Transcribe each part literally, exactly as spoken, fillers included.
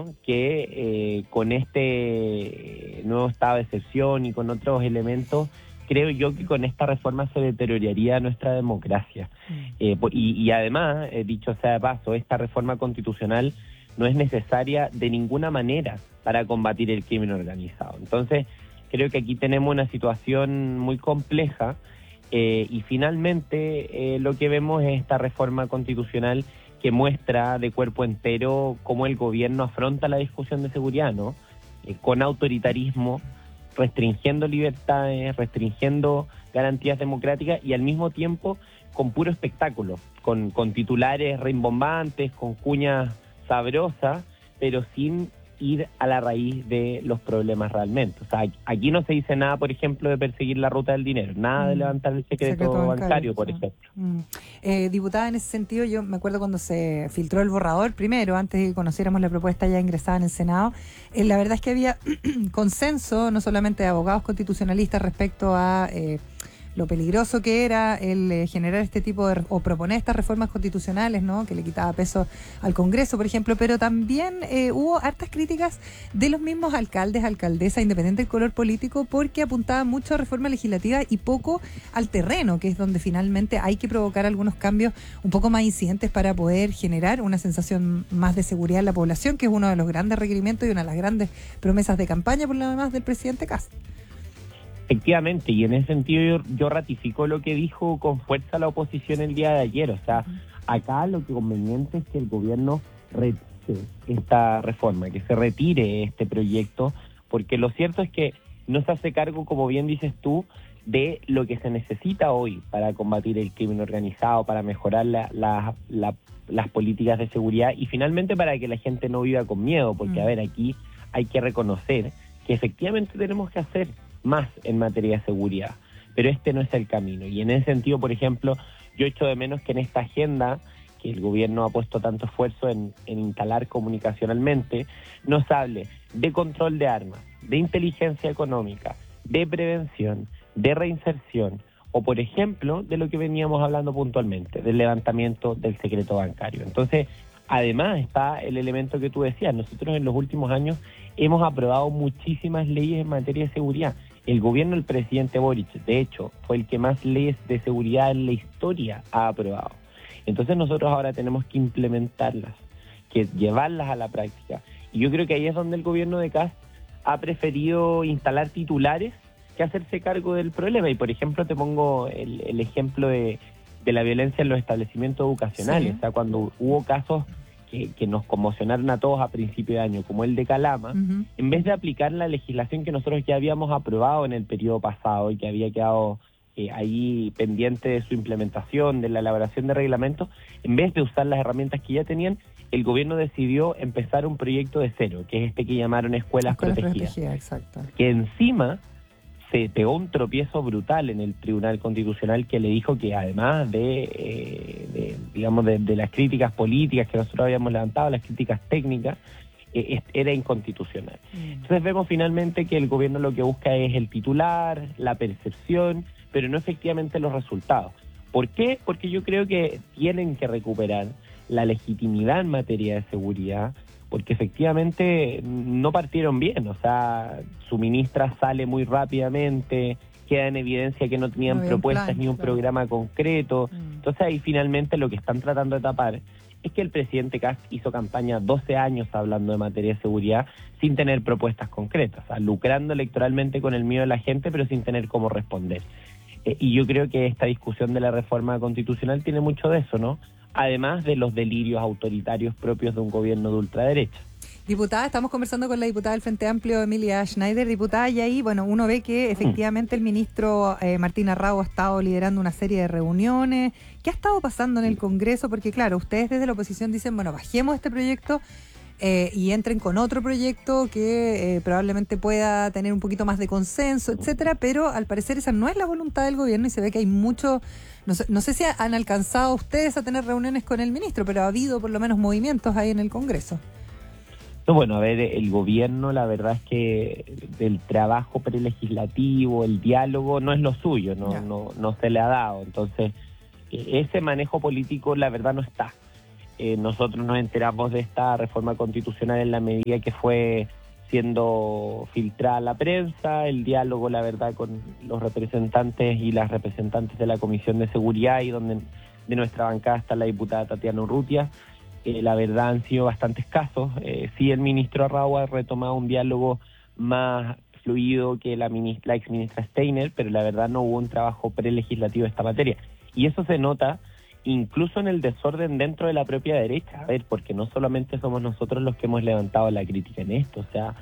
claro que eh, con este nuevo estado de excepción y con otros elementos, creo yo que con esta reforma se deterioraría nuestra democracia. Eh, y, y además, eh, dicho sea de paso, esta reforma constitucional no es necesaria de ninguna manera para combatir el crimen organizado. Entonces, creo que aquí tenemos una situación muy compleja eh, y finalmente eh, lo que vemos es esta reforma constitucional que muestra de cuerpo entero cómo el gobierno afronta la discusión de seguridad, ¿no? Eh, con autoritarismo, restringiendo libertades, restringiendo garantías democráticas y al mismo tiempo con puro espectáculo, con, con titulares rimbombantes, con cuñas sabrosas, pero sin ir a la raíz de los problemas realmente. O sea, aquí no se dice nada, por ejemplo, de perseguir la ruta del dinero, nada mm. de levantar el secreto, secreto bancario, bancario, por sí. ejemplo. Mm. Eh, diputada, en ese sentido, yo me acuerdo cuando se filtró el borrador, primero, antes de que conociéramos la propuesta ya ingresada en el Senado, eh, la verdad es que había consenso, no solamente de abogados constitucionalistas respecto a... Eh, lo peligroso que era el eh, generar este tipo de, o proponer estas reformas constitucionales, ¿no? Que le quitaba peso al Congreso, por ejemplo, pero también eh, hubo hartas críticas de los mismos alcaldes, alcaldesas, independiente del color político, porque apuntaban mucho a reforma legislativa y poco al terreno, que es donde finalmente hay que provocar algunos cambios un poco más incidentes para poder generar una sensación más de seguridad en la población, que es uno de los grandes requerimientos y una de las grandes promesas de campaña, por lo demás, del presidente Kast. Efectivamente, y en ese sentido yo, yo ratifico lo que dijo con fuerza la oposición el día de ayer. O sea, acá lo que conveniente es que el gobierno retire esta reforma, que se retire este proyecto, porque lo cierto es que no se hace cargo, como bien dices tú, de lo que se necesita hoy para combatir el crimen organizado, para mejorar la, la, la, las políticas de seguridad y finalmente para que la gente no viva con miedo, porque a ver, aquí hay que reconocer que efectivamente tenemos que hacer más en materia de seguridad, pero este no es el camino. Y en ese sentido, por ejemplo, yo echo de menos que en esta agenda, que el gobierno ha puesto tanto esfuerzo en, en instalar comunicacionalmente, nos hable de control de armas, de inteligencia económica, de prevención, de reinserción, o por ejemplo, de lo que veníamos hablando puntualmente, del levantamiento del secreto bancario. Entonces, además está el elemento que tú decías, nosotros en los últimos años hemos aprobado muchísimas leyes en materia de seguridad. El gobierno del presidente Boric, de hecho, fue el que más leyes de seguridad en la historia ha aprobado. Entonces nosotros ahora tenemos que implementarlas, que llevarlas a la práctica. Y yo creo que ahí es donde el gobierno de Kast ha preferido instalar titulares que hacerse cargo del problema. Y por ejemplo te pongo el, el ejemplo de, de la violencia en los establecimientos educacionales. Sí. O sea, cuando hubo casos que, que nos conmocionaron a todos a principio de año, como el de Calama, uh-huh. en vez de aplicar la legislación que nosotros ya habíamos aprobado en el periodo pasado y que había quedado eh, ahí pendiente de su implementación, de la elaboración de reglamentos, en vez de usar las herramientas que ya tenían, el gobierno decidió empezar un proyecto de cero, que es este que llamaron Escuelas, Escuelas Protegidas, protegidas exacto. Que encima se pegó un tropiezo brutal en el Tribunal Constitucional, que le dijo que además de, eh, de digamos, de, de las críticas políticas que nosotros habíamos levantado, las críticas técnicas, eh, era inconstitucional. Mm. Entonces vemos finalmente que el gobierno lo que busca es el titular, la percepción, pero no efectivamente los resultados. ¿Por qué? Porque yo creo que tienen que recuperar la legitimidad en materia de seguridad, porque efectivamente no partieron bien. O sea, su ministra sale muy rápidamente, queda en evidencia que no tenían no propuestas plan, ni un claro. programa concreto. Mm. Entonces ahí finalmente lo que están tratando de tapar es que el presidente Kast hizo campaña doce años hablando de materia de seguridad sin tener propuestas concretas, o sea, lucrando electoralmente con el miedo de la gente, pero sin tener cómo responder. Eh, y yo creo que esta discusión de la reforma constitucional tiene mucho de eso, ¿no? Además de los delirios autoritarios propios de un gobierno de ultraderecha. Diputada, estamos conversando con la diputada del Frente Amplio, Emilia Schneider. Diputada, y ahí, bueno, uno ve que efectivamente el ministro eh, Martín Arrau ha estado liderando una serie de reuniones. ¿Qué ha estado pasando en el Congreso? Porque claro, ustedes desde la oposición dicen, bueno, bajemos este proyecto eh, y entren con otro proyecto que eh, probablemente pueda tener un poquito más de consenso, etcétera, pero al parecer esa no es la voluntad del gobierno y se ve que hay mucho... No sé, no sé si han alcanzado ustedes a tener reuniones con el ministro, pero ha habido por lo menos movimientos ahí en el Congreso. No, bueno, a ver, el gobierno, la verdad es que del trabajo prelegislativo, el diálogo, no es lo suyo, no, no, no se le ha dado. Entonces, ese manejo político, la verdad, no está. Eh, nosotros nos enteramos de esta reforma constitucional en la medida que fue siendo filtrada a la prensa, el diálogo, la verdad, con los representantes y las representantes de la Comisión de Seguridad, y donde de nuestra bancada está la diputada Tatiana Urrutia. Eh, la verdad han sido bastante escasos. Eh, sí, el ministro Arrau ha retomado un diálogo más fluido que la, ministra, la ex ministra Steiner, pero la verdad no hubo un trabajo prelegislativo de esta materia. Y eso se nota incluso en el desorden dentro de la propia derecha. A ver, porque no solamente somos nosotros los que hemos levantado la crítica en esto, o sea,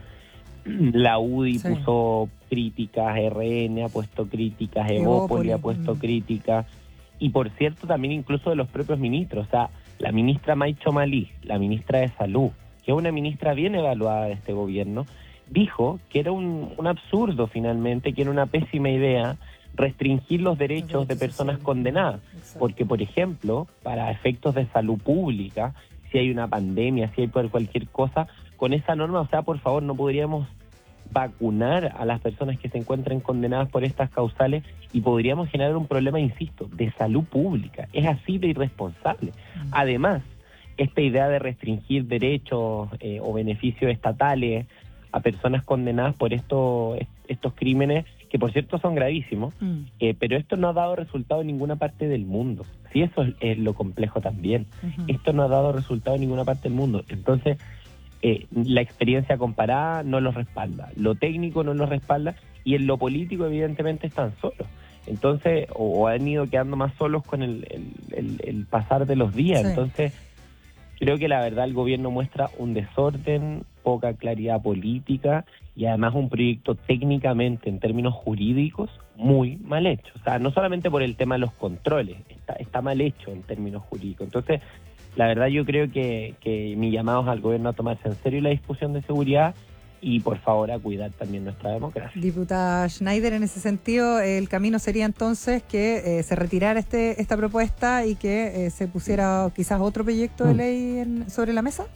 la U D I sí. puso críticas, R N ha puesto críticas, Evópoli ha puesto críticas, y por cierto también incluso de los propios ministros, o sea, la ministra Maicho Malí, la ministra de Salud, que es una ministra bien evaluada de este gobierno, dijo que era un, un absurdo finalmente, que era una pésima idea restringir los derechos de personas condenadas, porque por ejemplo, para efectos de salud pública, si hay una pandemia, si hay cualquier cosa, con esa norma, o sea, por favor, no podríamos vacunar a las personas que se encuentren condenadas por estas causales y podríamos generar un problema, insisto, de salud pública. Es así de irresponsable. Además, esta idea de restringir derechos eh, o beneficios estatales a personas condenadas por esto, estos crímenes, que por cierto son gravísimos, mm. eh, pero esto no ha dado resultado en ninguna parte del mundo. Sí, eso es, es lo complejo también. Uh-huh. Esto no ha dado resultado en ninguna parte del mundo. Entonces, eh, la experiencia comparada no los respalda, lo técnico no los respalda, y en lo político evidentemente están solos. Entonces, o, o han ido quedando más solos con el, el, el, el pasar de los días. Sí. Entonces, creo que la verdad el gobierno muestra un desorden, poca claridad política y además un proyecto técnicamente, en términos jurídicos, muy mal hecho. O sea, no solamente por el tema de los controles, está, está mal hecho en términos jurídicos. Entonces, la verdad yo creo que, que mi llamado es al gobierno a tomarse en serio la discusión de seguridad y por favor a cuidar también nuestra democracia. Diputada Schneider, en ese sentido, el camino sería entonces que eh, se retirara este esta propuesta y que eh, se pusiera quizás otro proyecto de ley en, sobre la mesa.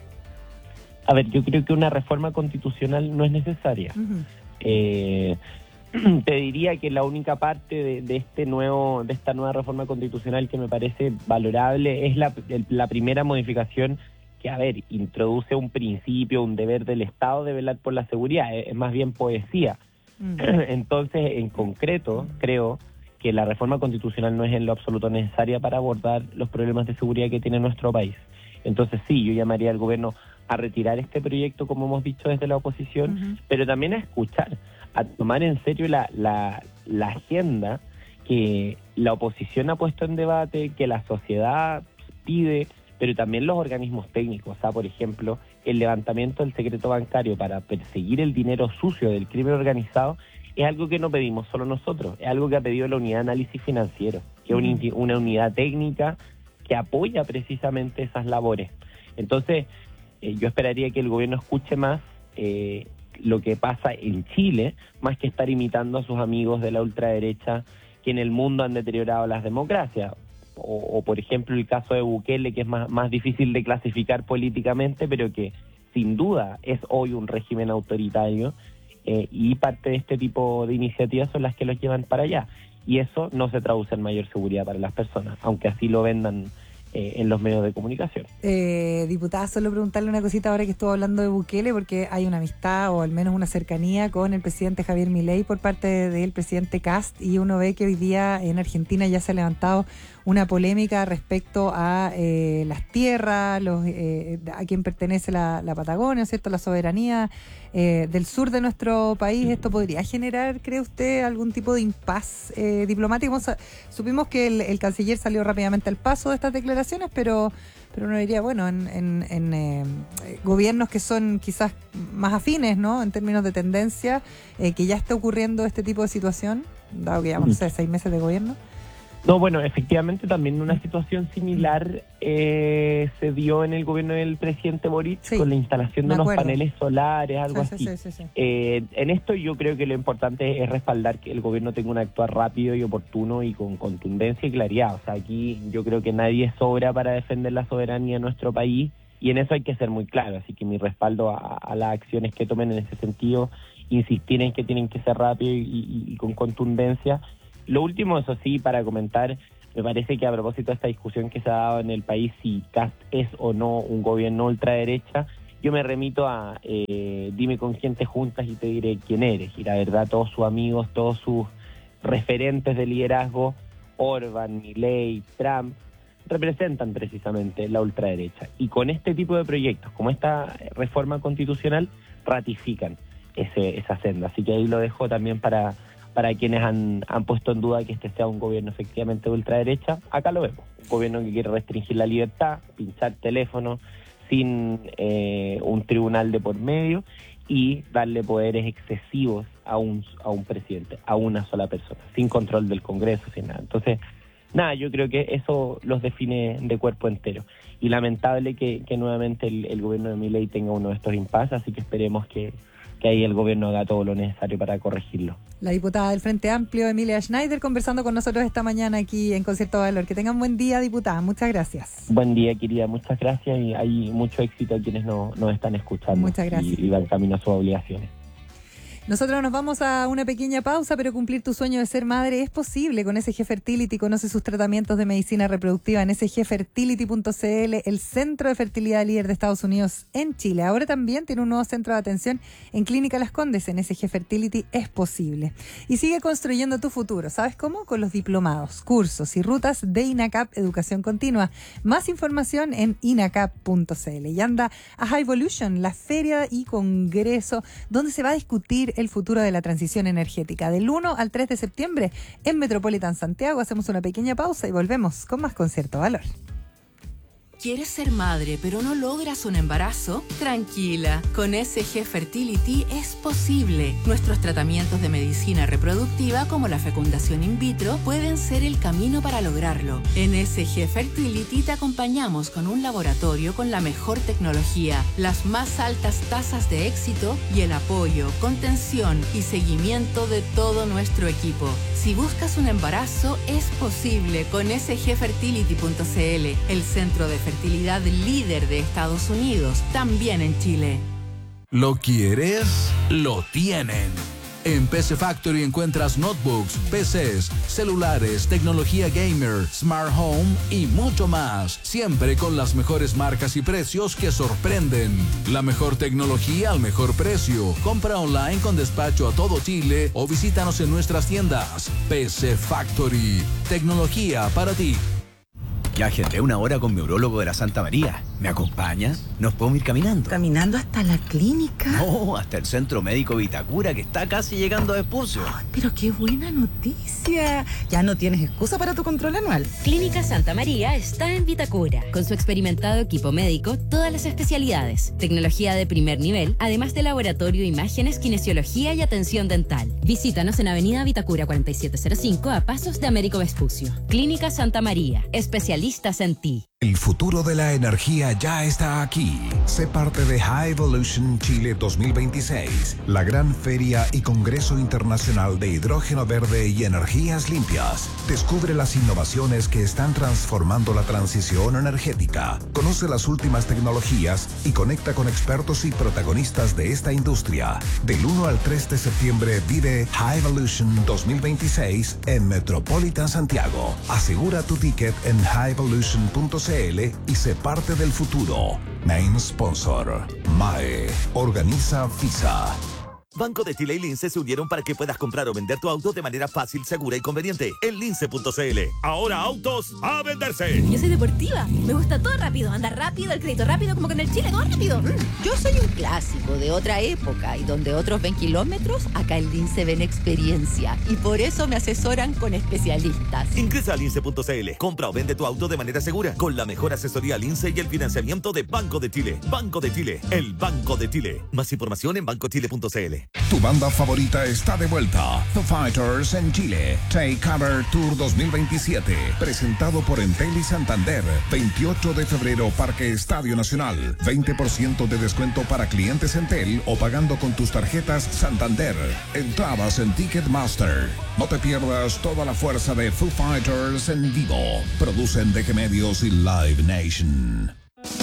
A ver, yo creo que una reforma constitucional no es necesaria. Uh-huh. Eh, te diría que la única parte de, de este nuevo, de esta nueva reforma constitucional que me parece valorable es la, la primera modificación que, a ver, introduce un principio, un deber del Estado de velar por la seguridad. Es, es más bien poesía. Uh-huh. Entonces, en concreto, creo que la reforma constitucional no es en lo absoluto necesaria para abordar los problemas de seguridad que tiene nuestro país. Entonces, sí, yo llamaría al gobierno a retirar este proyecto, como hemos dicho desde la oposición, uh-huh. pero también a escuchar, a tomar en serio la, la, la agenda que la oposición ha puesto en debate, que la sociedad pide, pero también los organismos técnicos. O sea, por ejemplo, el levantamiento del secreto bancario para perseguir el dinero sucio del crimen organizado es algo que no pedimos solo nosotros, es algo que ha pedido la Unidad de Análisis Financiero, que es uh-huh. una, una unidad técnica que apoya precisamente esas labores. Entonces, eh, yo esperaría que el gobierno escuche más eh, lo que pasa en Chile, más que estar imitando a sus amigos de la ultraderecha que en el mundo han deteriorado las democracias. O, o por ejemplo, el caso de Bukele, que es más, más difícil de clasificar políticamente, pero que sin duda es hoy un régimen autoritario, eh, y parte de este tipo de iniciativas son las que los llevan para allá. Y eso no se traduce en mayor seguridad para las personas, aunque así lo vendan eh, en los medios de comunicación. Eh, diputada, solo preguntarle una cosita ahora que estuvo hablando de Bukele, porque hay una amistad o al menos una cercanía con el presidente Javier Milei por parte del presidente Kast, y uno ve que hoy día en Argentina ya se ha levantado una polémica respecto a eh, las tierras, los, eh, a quien pertenece la, la Patagonia, ¿cierto? La soberanía eh, del sur de nuestro país. ¿Esto podría generar, cree usted, algún tipo de impas eh, diplomático? Supimos que el, el canciller salió rápidamente al paso de estas declaraciones, pero pero uno diría, bueno, en, en, en eh, gobiernos que son quizás más afines, ¿no?, en términos de tendencia, eh, que ya está ocurriendo este tipo de situación, dado que llevamos, no sé, seis meses de gobierno. No, bueno, efectivamente también una situación similar eh, se dio en el gobierno del presidente Boric, sí, con la instalación de unos paneles solares, algo sí, así. Sí, sí, sí, sí. Eh, en esto yo creo que lo importante es respaldar que el gobierno tenga un actuar rápido y oportuno y con contundencia y claridad. O sea, aquí yo creo que nadie sobra para defender la soberanía de nuestro país y en eso hay que ser muy claro. Así que mi respaldo a, a las acciones que tomen en ese sentido, insistir en que tienen que ser rápido y, y, y con contundencia. Lo último, eso sí, para comentar, Me parece que a propósito de esta discusión que se ha dado en el país, si Kast es o no un gobierno ultraderecha, yo me remito a eh, dime con quién te juntas y te diré quién eres. Y la verdad, todos sus amigos, todos sus referentes de liderazgo, Orbán, Milei, Trump, representan precisamente la ultraderecha. Y con este tipo de proyectos, como esta reforma constitucional, ratifican ese, esa senda. Así que ahí lo dejo también para, para quienes han, han puesto en duda que este sea un gobierno efectivamente de ultraderecha. Acá lo vemos, un gobierno que quiere restringir la libertad, pinchar teléfonos sin eh, un tribunal de por medio y darle poderes excesivos a un, a un presidente, a una sola persona, sin control del Congreso, sin nada. Entonces, nada, yo creo que eso los define de cuerpo entero. Y lamentable que, que nuevamente el, el gobierno de Milei tenga uno de estos impases, así que esperemos que, que ahí el gobierno haga todo lo necesario para corregirlo. La diputada del Frente Amplio, Emilia Schneider, conversando con nosotros esta mañana aquí en Concierto Valor. Que tengan buen día, diputada. Muchas gracias. Buen día, querida. Muchas gracias y hay mucho éxito a quienes no, nos están escuchando. Muchas gracias. Y, y van camino a sus obligaciones. Nosotros nos vamos a una pequeña pausa, pero cumplir tu sueño de ser madre es posible. Con S G Fertility conoce sus tratamientos de medicina reproductiva en s g fertility punto c l, el centro de fertilidad líder de Estados Unidos en Chile. Ahora también tiene un nuevo centro de atención en Clínica Las Condes. En S G Fertility es posible. Y sigue construyendo tu futuro. ¿Sabes cómo? Con los diplomados, cursos y rutas de INACAP Educación Continua. Más información en inacap punto c l. Y anda a High Evolution, la feria y congreso donde se va a discutir el futuro de la transición energética. Del uno al tres de septiembre en Metropolitan Santiago. Hacemos una pequeña pausa y volvemos con más Concierto Valor. ¿Quieres ser madre pero no logras un embarazo? Tranquila, con S G Fertility es posible. Nuestros tratamientos de medicina reproductiva como la fecundación in vitro pueden ser el camino para lograrlo. En S G Fertility te acompañamos con un laboratorio con la mejor tecnología, las más altas tasas de éxito y el apoyo, contención y seguimiento de todo nuestro equipo. Si buscas un embarazo, es posible con s g fertility punto c l, el centro de fertilidad líder de Estados Unidos, también en Chile. ¿Lo quieres? Lo tienen. En P C Factory encuentras notebooks, P Cs, celulares, tecnología gamer, smart home y mucho más. Siempre con las mejores marcas y precios que sorprenden. La mejor tecnología al mejor precio. Compra online con despacho a todo Chile o visítanos en nuestras tiendas. P C Factory. Tecnología para ti. Ya agendé una hora con mi urólogo de la Santa María. ¿Me acompaña? ¿Nos podemos ir caminando? ¿Caminando hasta la clínica? No, hasta el Centro Médico Vitacura, que está casi llegando a Vespucio. Ay, pero qué buena noticia. Ya no tienes excusa para tu control anual. Clínica Santa María está en Vitacura. Con su experimentado equipo médico, todas las especialidades, tecnología de primer nivel, además de laboratorio, imágenes, kinesiología y atención dental. Visítanos en Avenida Vitacura cuarenta y siete cero cinco a pasos de Américo Vespucio. Clínica Santa María, especialistas en ti. El futuro de la energía ya está aquí. Sé parte de High Evolution Chile dos mil veintiséis, la gran feria y congreso internacional de hidrógeno verde y energías limpias. Descubre las innovaciones que están transformando la transición energética. Conoce las últimas tecnologías y conecta con expertos y protagonistas de esta industria. Del uno al tres de septiembre vive High Evolution dos mil veintiséis en Metropolitan Santiago. Asegura tu ticket en high evolution punto c l y sé parte del futuro. Main sponsor, M A E. Organiza FISA. Banco de Chile y Lince se unieron para que puedas comprar o vender tu auto de manera fácil, segura y conveniente en lince punto c l. Ahora autos a venderse. Yo soy deportiva, me gusta todo rápido, andar rápido, el crédito rápido, como que en el Chile todo rápido. Yo soy un clásico de otra época y donde otros ven kilómetros, acá en Lince ven experiencia y por eso me asesoran con especialistas. Ingresa a lince punto c l, compra o vende tu auto de manera segura con la mejor asesoría Lince y el financiamiento de Banco de Chile. Banco de Chile, el Banco de Chile. Más información en banco chile punto c l. Tu banda favorita está de vuelta. Foo Fighters en Chile. Take Cover Tour dos mil veintisiete. Presentado por Entel y Santander. veintiocho de febrero, Parque Estadio Nacional. veinte por ciento de descuento para clientes Entel o pagando con tus tarjetas Santander. Entradas en Ticketmaster. No te pierdas toda la fuerza de Foo Fighters en vivo. Producen D G Medios y Live Nation.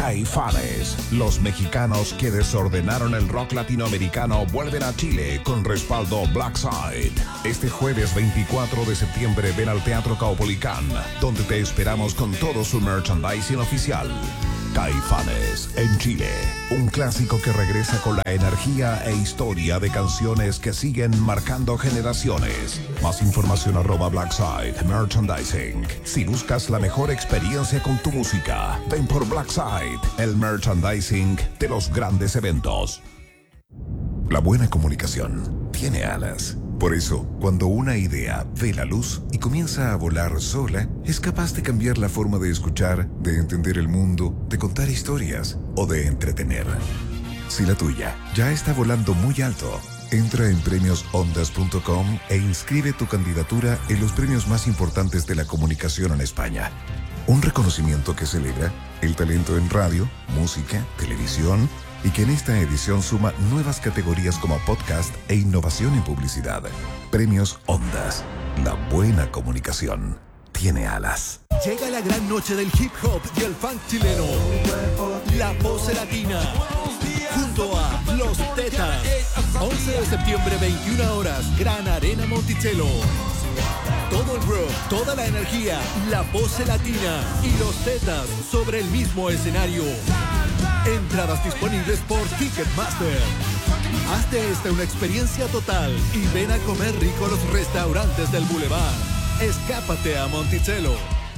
Caifanes, los mexicanos que desordenaron el rock latinoamericano vuelven a Chile con respaldo Black Side. Este jueves veinticuatro de septiembre ven al Teatro Caupolicán, donde te esperamos con todo su merchandising oficial. Caifanes en Chile, un clásico que regresa con la energía e historia de canciones que siguen marcando generaciones. Más información arroba Blackside Merchandising. Si buscas la mejor experiencia con tu música, ven por Blackside, el merchandising de los grandes eventos. La buena comunicación tiene alas. Por eso, cuando una idea ve la luz y comienza a volar sola, es capaz de cambiar la forma de escuchar, de entender el mundo, de contar historias o de entretener. Si la tuya ya está volando muy alto, entra en premios ondas punto com e inscribe tu candidatura en los premios más importantes de la comunicación en España. Un reconocimiento que celebra el talento en radio, música, televisión, y que en esta edición suma nuevas categorías como podcast e innovación en publicidad. Premios Ondas. La buena comunicación tiene alas. Llega la gran noche del hip hop y el funk chileno. La Pose Latina. Junto a Los Tetas. once de septiembre, veintiuna horas. Gran Arena Monticello. Todo el rock, toda la energía, La Pose Latina y Los Tetas sobre el mismo escenario. Entradas disponibles por Ticketmaster. Hazte esta una experiencia total y ven a comer rico a los restaurantes del Boulevard. Escápate a Monticello.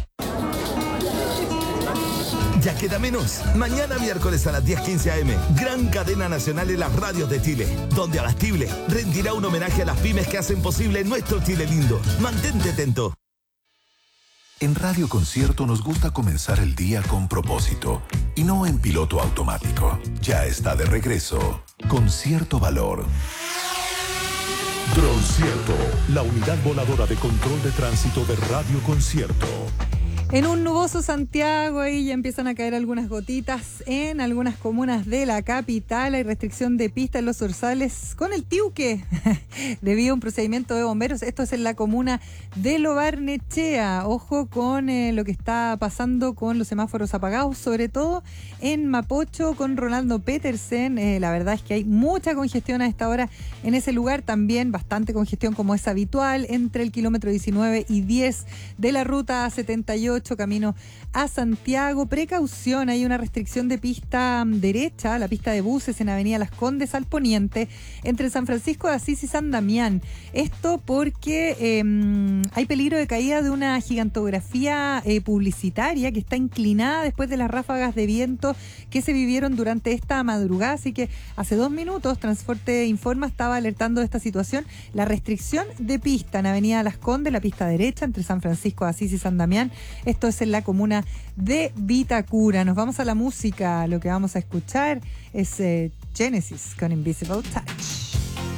Ya queda menos. Mañana miércoles a las diez quince a eme, gran cadena nacional en las radios de Chile, donde Abastible rendirá un homenaje a las pymes que hacen posible nuestro Chile lindo. Mantente atento. En Radio Concierto nos gusta comenzar el día con propósito y no en piloto automático. Ya está de regreso Concierto Valor. Droncierto, la unidad voladora de control de tránsito de Radio Concierto. En un nuboso Santiago, ahí ya empiezan a caer algunas gotitas en algunas comunas de la capital. Hay restricción de pista en los Orzales con el Tiuque, debido a un procedimiento de bomberos. Esto es en la comuna de Lo Barnechea. Ojo con eh, lo que está pasando con los semáforos apagados, sobre todo en Mapocho con Rolando Petersen. Eh, la verdad es que hay mucha congestión a esta hora en ese lugar. También bastante congestión, como es habitual, entre el kilómetro diecinueve y diez de la ruta setenta y ocho, camino a Santiago. Precaución, hay una restricción de pista derecha, la pista de buses en Avenida Las Condes al poniente, entre San Francisco de Asís y San Damián. Esto porque eh, hay peligro de caída de una gigantografía eh, publicitaria que está inclinada después de las ráfagas de viento que se vivieron durante esta madrugada. Así que hace dos minutos Transporte Informa estaba alertando de esta situación. La restricción de pista en Avenida Las Condes, la pista derecha entre San Francisco de Asís y San Damián. Esto es en la comuna de Vitacura. Nos vamos a la música. Lo que vamos a escuchar es eh, Genesis con Invisible Touch.